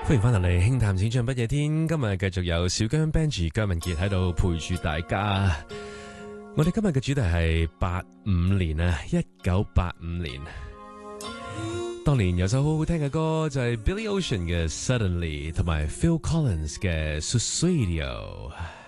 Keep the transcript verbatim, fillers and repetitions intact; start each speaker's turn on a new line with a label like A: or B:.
A: 歡迎翻嚟《輕談淺唱不夜天》，今日繼續有小姜 Benji 姜文傑喺度陪住大家。我哋今日嘅主題係八五年啊，一九八五年。當年有首好好聽嘅歌就係 Billy Ocean 嘅 Suddenly 同埋 Phil Collins 嘅 Suicidio。